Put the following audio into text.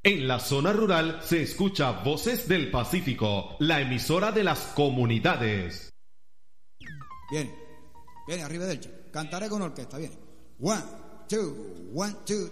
En la zona rural se escucha Voces del Pacífico, la emisora de las comunidades. Viene, arriba del che. Cantaré con orquesta, viene. 1, 2, 1, 2,